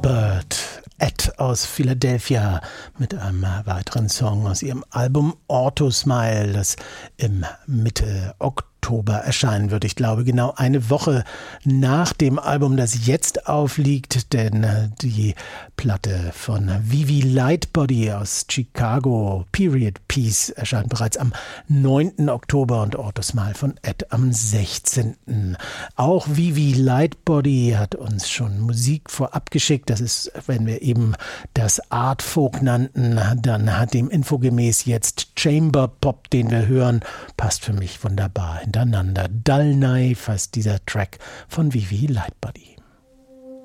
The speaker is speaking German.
Bird, Ed aus Philadelphia mit einem weiteren Song aus ihrem Album Auto Smile, das im Mitte Oktober erscheinen wird. Ich glaube, genau eine Woche nach dem Album, das jetzt aufliegt, denn die Platte von Vivi Lightbody aus Chicago, Period Piece, erscheint bereits am 9. Oktober und Auto Smile von Ed am 16. Auch Vivi Lightbody hat uns schon Musik vorab geschickt. Das ist, wenn wir eben das Art Folk nannten, dann hat dem infogemäß jetzt Chamber Pop, den wir hören, passt für mich wunderbar hintereinander. Dull Knife heißt dieser Track von Vivi Lightbody.